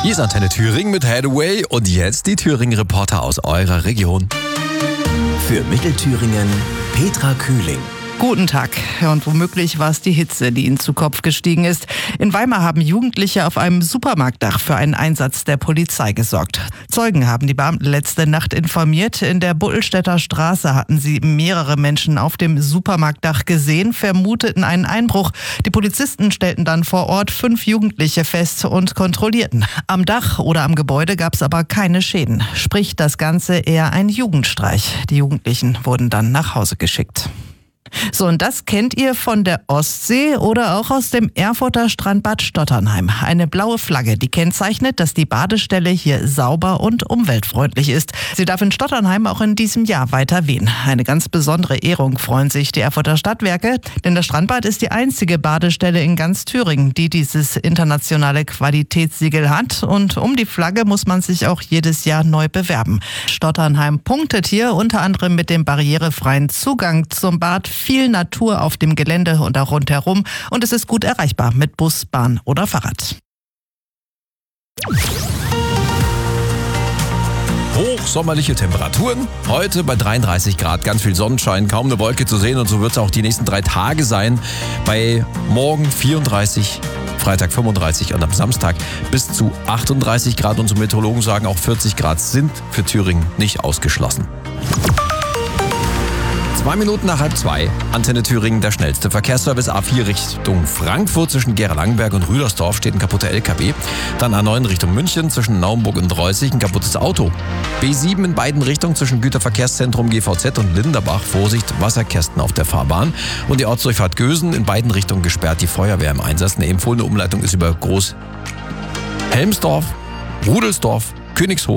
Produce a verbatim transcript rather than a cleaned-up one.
Hier ist Antenne Thüringen mit Hathaway und jetzt die Thüringen-Reporter aus eurer Region. Für Mittelthüringen Petra Kühling. Guten Tag. Und womöglich war es die Hitze, die ihnen zu Kopf gestiegen ist. In Weimar haben Jugendliche auf einem Supermarktdach für einen Einsatz der Polizei gesorgt. Zeugen haben die Beamten letzte Nacht informiert. In der Buttelstädter Straße hatten sie mehrere Menschen auf dem Supermarktdach gesehen, vermuteten einen Einbruch. Die Polizisten stellten dann vor Ort fünf Jugendliche fest und kontrollierten. Am Dach oder am Gebäude gab es aber keine Schäden. Sprich, das Ganze eher ein Jugendstreich. Die Jugendlichen wurden dann nach Hause geschickt. So, und das kennt ihr von der Ostsee oder auch aus dem Erfurter Strandbad Stotternheim. Eine blaue Flagge, die kennzeichnet, dass die Badestelle hier sauber und umweltfreundlich ist. Sie darf in Stotternheim auch in diesem Jahr weiter wehen. Eine ganz besondere Ehrung freuen sich die Erfurter Stadtwerke, denn das Strandbad ist die einzige Badestelle in ganz Thüringen, die dieses internationale Qualitätssiegel hat. Und um die Flagge muss man sich auch jedes Jahr neu bewerben. Stotternheim punktet hier unter anderem mit dem barrierefreien Zugang zum Bad, viel Natur auf dem Gelände und auch rundherum, und es ist gut erreichbar mit Bus, Bahn oder Fahrrad. Hochsommerliche Temperaturen. Heute bei dreiunddreißig Grad, ganz viel Sonnenschein, kaum eine Wolke zu sehen, und so wird es auch die nächsten drei Tage sein. Bei morgen vierunddreißig, Freitag fünfunddreißig und am Samstag bis zu achtunddreißig Grad. Unsere Meteorologen sagen, auch vierzig Grad sind für Thüringen nicht ausgeschlossen. Zwei Minuten nach halb zwei. Antenne Thüringen, der schnellste Verkehrsservice. A vier Richtung Frankfurt zwischen Gera-Langenberg und Rüdersdorf steht ein kaputter L K W. Dann A neun Richtung München zwischen Naumburg und Reußig ein kaputtes Auto. B sieben in beiden Richtungen zwischen Güterverkehrszentrum G V Z und Linderbach. Vorsicht, Wasserkästen auf der Fahrbahn. Und die Ortsdurchfahrt Gösen in beiden Richtungen gesperrt. Die Feuerwehr im Einsatz. Eine empfohlene Umleitung ist über Groß Helmsdorf, Rudelsdorf, Königshofen